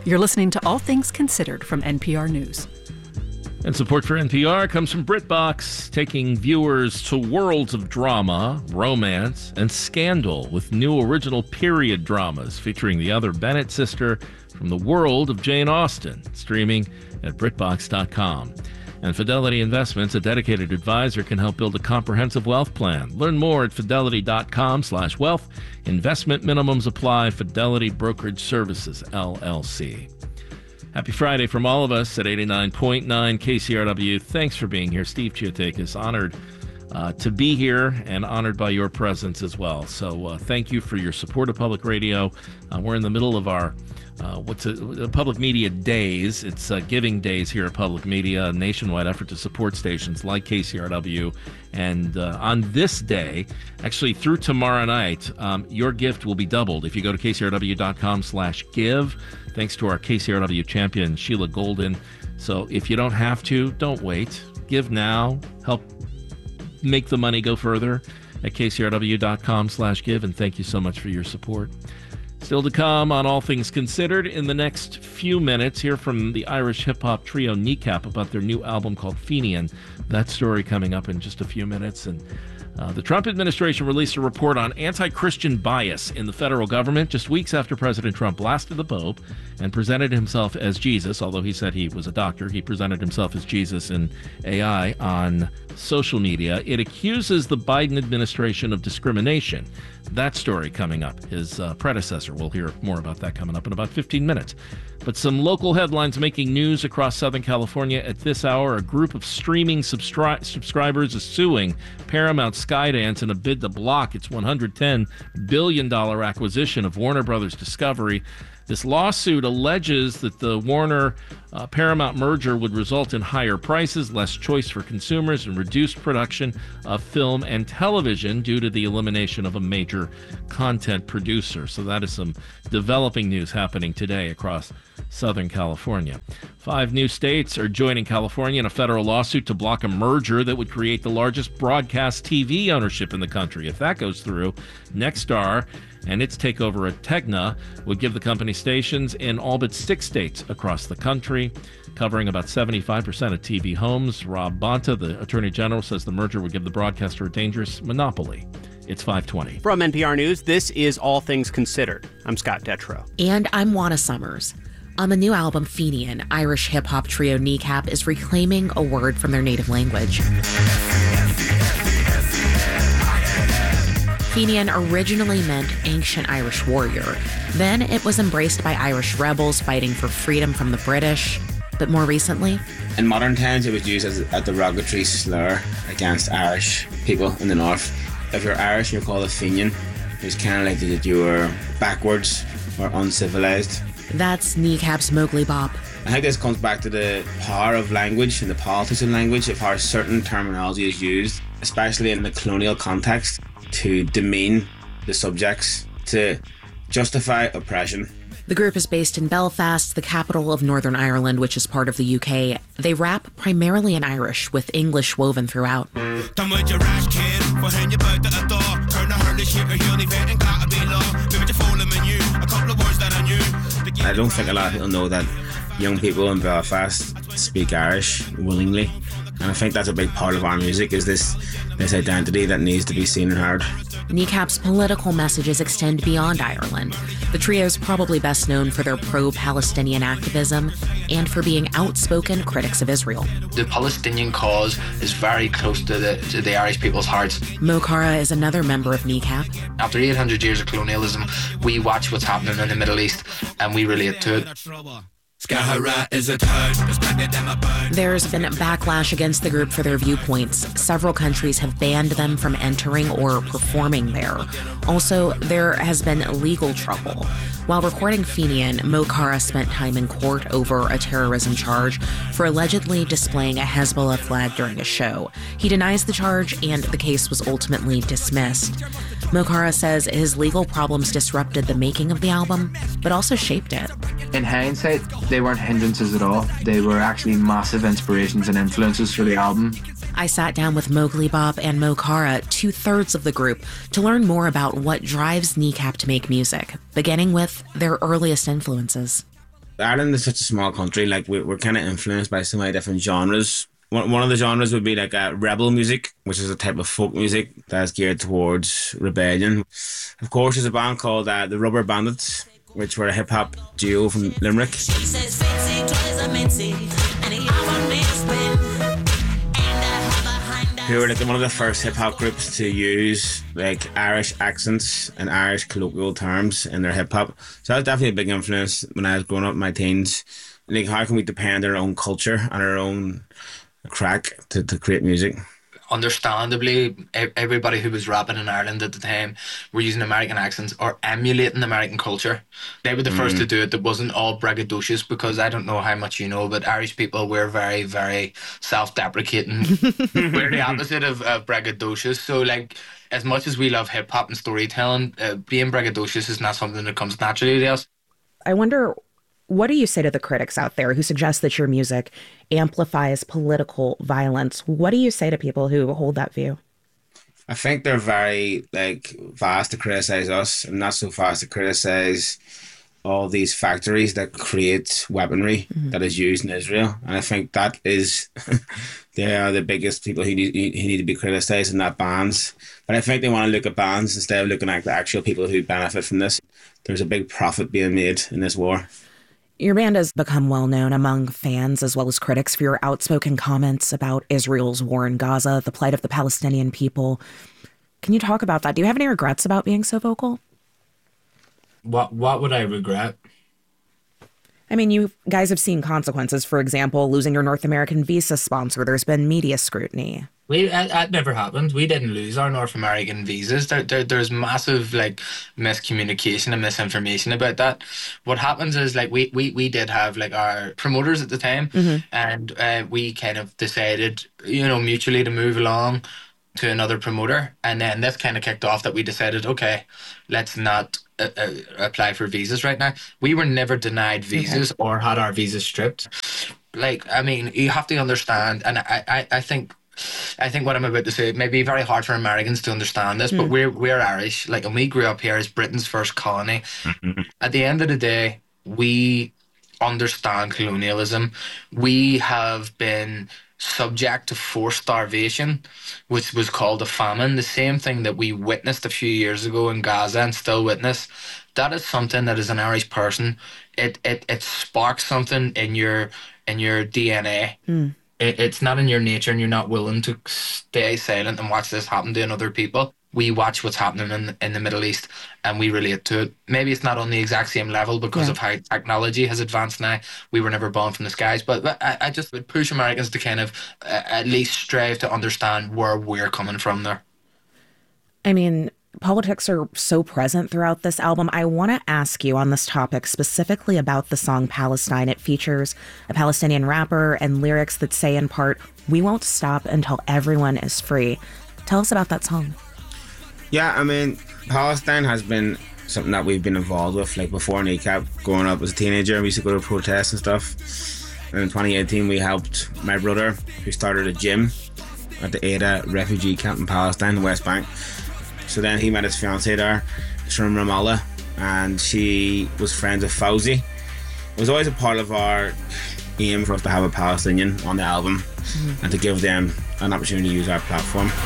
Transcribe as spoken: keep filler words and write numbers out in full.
You're listening to All Things Considered from N P R News. And support for N P R comes from BritBox, taking viewers to worlds of drama, romance, and scandal with new original period dramas featuring the other Bennett sister from the world of Jane Austen, streaming at BritBox dot com. And Fidelity Investments, a dedicated advisor, can help build a comprehensive wealth plan. Learn more at fidelity dot com slash wealth. Investment minimums apply. Fidelity Brokerage Services, L L C. Happy Friday from all of us at eighty-nine point nine K C R W. Thanks for being here. Steve Chiotakis, honored uh, to be here and honored by your presence as well. So uh, thank you for your support of public radio. Uh, we're in the middle of our uh, what's a, a public media days. It's uh, giving days here at Public Media, a nationwide effort to support stations like K C R W. And uh, on this day, actually through tomorrow night, um, your gift will be doubled if you go to K C R W dot com slash give. Thanks to our K C R W champion, Sheila Golden. So if you don't have to, don't wait. Give now. Help make the money go further at K C R W dot com slash give. And thank you so much for your support. Still to come on All Things Considered in the next few minutes, hear from the Irish hip-hop trio Kneecap about their new album called Fenian. That story coming up in just a few minutes. And Uh, the Trump administration released a report on anti-Christian bias in the federal government just weeks after President Trump blasted the Pope and presented himself as Jesus. Although he said he was a doctor, he presented himself as Jesus in A I on social media. It accuses the Biden administration of discrimination. That story coming up. His uh, predecessor. We'll hear more about that coming up in about fifteen minutes. But some local headlines making news across Southern California at this hour. A group of streaming substri- subscribers is suing Paramount Skydance in a bid to block its one hundred ten billion dollars acquisition of Warner Brothers Discovery. This lawsuit alleges that the Warner uh, Paramount merger would result in higher prices, less choice for consumers, and reduced production of film and television due to the elimination of a major content producer. So that is some developing news happening today across Southern California. Five new states are joining California in a federal lawsuit to block a merger that would create the largest broadcast T V ownership in the country. If that goes through, Nexstar and its takeover at Tegna would give the company stations in all but six states across the country, covering about seventy-five percent of T V homes. Rob Bonta, the Attorney General, says the merger would give the broadcaster a dangerous monopoly. It's five twenty. From N P R News, this is All Things Considered. I'm Scott Detrow. And I'm Juana Summers. On the new album Fenian, Irish hip-hop trio Kneecap is reclaiming a word from their native language. Fenian originally meant ancient Irish warrior. Then it was embraced by Irish rebels fighting for freedom from the British. But more recently, in modern times, it was used as a derogatory slur against Irish people in the north. If you're Irish and you're called a Fenian, it's kind of like that you were backwards or uncivilized. That's Kneecap's Mowgli Bop. I think this comes back to the power of language and the politics of language, of how certain terminology is used, especially in the colonial context, to demean the subjects, to justify oppression. The group is based in Belfast, the capital of Northern Ireland, which is part of the U K. They rap primarily in Irish, with English woven throughout. I don't think a lot of people know that young people in Belfast speak Irish willingly. And I think that's a big part of our music, is this this identity that needs to be seen and heard. Kneecap's political messages extend beyond Ireland. The trio is probably best known for their pro-Palestinian activism and for being outspoken critics of Israel. The Palestinian cause is very close to the, to the Irish people's hearts. Mo Cara is another member of Kneecap. After eight hundred years of colonialism, we watch what's happening in the Middle East and we relate to it. There's been backlash against the group for their viewpoints. Several countries have banned them from entering or performing there. Also, there has been legal trouble. While recording Fenian, Mo Cara spent time in court over a terrorism charge for allegedly displaying a Hezbollah flag during a show. He denies the charge, and the case was ultimately dismissed. Mo Cara says his legal problems disrupted the making of the album, but also shaped it. In hindsight, they weren't hindrances at all. They were actually massive inspirations and influences for the album. I sat down with Mowgli Bop and Mo Cara, two-thirds of the group, to learn more about what drives Kneecap to make music, beginning with their earliest influences. Ireland is such a small country. Like we're, we're kind of influenced by so many different genres. One, one of the genres would be like uh, rebel music, which is a type of folk music that's geared towards rebellion. Of course, there's a band called uh, the Rubber Bandits, which were a hip hop duo from Limerick. Who were like one of the first hip hop groups to use like Irish accents and Irish colloquial terms in their hip hop. So that was definitely a big influence when I was growing up in my teens. Like, how can we depend on our own culture and our own crack to, to create music? Understandably, everybody who was rapping in Ireland at the time were using American accents or emulating American culture. They were the mm. first to do it. That wasn't all braggadocious, because I don't know how much you know, but Irish people, we're very, very self-deprecating. We're the opposite of, of braggadocious. So, like, as much as we love hip-hop and storytelling, uh, being braggadocious is not something that comes naturally to us. I wonder, what do you say to the critics out there who suggest that your music amplifies political violence? What do you say to people who hold that view? I think they're very like fast to criticize us and not so fast to criticize all these factories that create weaponry mm-hmm. that is used in Israel. And I think that is, they are the biggest people who need, who need to be criticized, and not bands. But I think they want to look at bands instead of looking at the actual people who benefit from this. There's a big profit being made in this war. Your band has become well known among fans as well as critics for your outspoken comments about Israel's war in Gaza, the plight of the Palestinian people. Can you talk about that? Do you have any regrets about being so vocal? What What would I regret? I mean, you guys have seen consequences. For example, losing your North American visa sponsor. There's been media scrutiny. We that, that never happened. We didn't lose our North American visas. There, there, there's massive like miscommunication and misinformation about that. What happens is like we we, we did have like our promoters at the time, mm-hmm. and uh, we kind of decided, you know, mutually to move along to another promoter, and then this kind of kicked off that we decided, okay, let's not uh, uh, apply for visas right now. We were never denied visas okay. or had our visas stripped. Like, I mean, you have to understand, and I, I, I think. I think what I'm about to say, it may be very hard for Americans to understand this, mm. but we're we're Irish, like, and we grew up here as Britain's first colony. At the end of the day, we understand colonialism. We have been subject to forced starvation, which was called a famine, the same thing that we witnessed a few years ago in Gaza and still witness. That is something that, as an Irish person, it it it sparks something in your in your D N A. Mm. It's not in your nature, and you're not willing to stay silent and watch this happen to other people. We watch what's happening in, in the Middle East, and we relate to it. Maybe it's not on the exact same level because yeah. of how technology has advanced now. We were never born from the skies, but, but I, I just would push Americans to kind of uh, at least strive to understand where we're coming from there. I mean, politics are so present throughout this album. I want to ask you on this topic specifically about the song Palestine. It features a Palestinian rapper and lyrics that say in part, "We won't stop until everyone is free." Tell us about that song. Yeah, I mean, Palestine has been something that we've been involved with, like before N E C A P. Growing up as a teenager, we used to go to protests and stuff. And in twenty eighteen, we helped my brother, who started a gym at the Ada refugee camp in Palestine, the West Bank. So then he met his fiancée there, she's from Ramallah, and she was friends with Fauzi. It was always a part of our aim for us to have a Palestinian on the album mm-hmm. and to give them an opportunity to use our platform.